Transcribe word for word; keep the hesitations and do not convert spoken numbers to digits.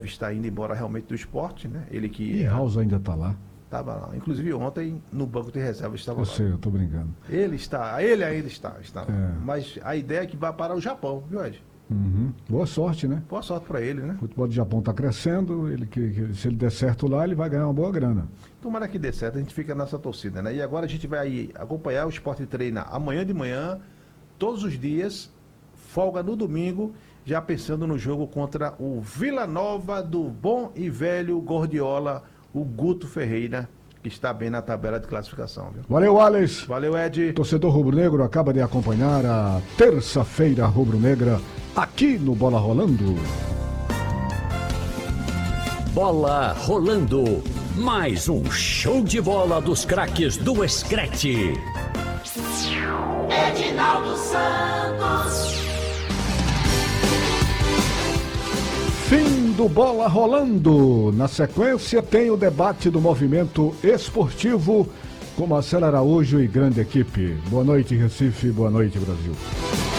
está indo embora realmente do esporte, né? Ele que... E House ainda está lá. Estava lá. Inclusive ontem no banco de reserva estava Eu lá. sei, eu estou brincando. Ele está, ele ainda está. está É. Mas a ideia é que vai para o Japão, viu, Ed? Uhum. Boa sorte, né? Boa sorte para ele, né? O futebol do Japão está crescendo, ele, que, que, se ele der certo lá, ele vai ganhar uma boa grana. Tomara que dê certo, a gente fica nessa torcida, né? E agora a gente vai acompanhar o Sport Treina amanhã de manhã, todos os dias, folga no domingo, já pensando no jogo contra o Vila Nova do bom e velho Gordiola, o Guto Ferreira, que está bem na tabela de classificação, viu? Valeu, Alex. Valeu, Ed. Torcedor rubro-negro acaba de acompanhar a terça-feira rubro-negra aqui no Bola Rolando. Bola Rolando. Mais um show de bola dos craques do Screte. Edinaldo Santos. Fim do Bola Rolando. Na sequência tem o debate do movimento esportivo com Marcelo Araújo e grande equipe. Boa noite, Recife. Boa noite, Brasil.